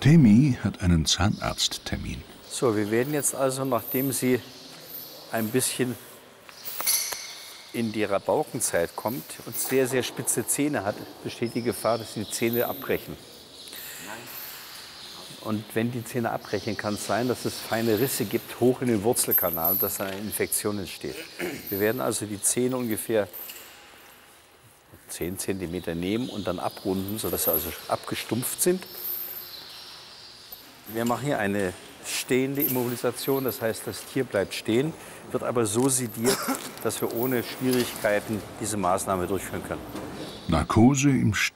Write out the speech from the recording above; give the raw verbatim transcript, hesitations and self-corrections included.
Temi hat einen Zahnarzttermin. So, wir werden jetzt also, nachdem sie ein bisschen in die Rabaukenzeit kommt und sehr, sehr spitze Zähne hat, besteht die Gefahr, dass die Zähne abbrechen. Und wenn die Zähne abbrechen, kann es sein, dass es feine Risse gibt, hoch in den Wurzelkanal, dass eine Infektion entsteht. Wir werden also die Zähne ungefähr zehn Zentimeter nehmen und dann abrunden, sodass sie also abgestumpft sind. Wir machen hier eine stehende Immobilisation, das heißt, das Tier bleibt stehen, wird aber so sediert, dass wir ohne Schwierigkeiten diese Maßnahme durchführen können. Narkose im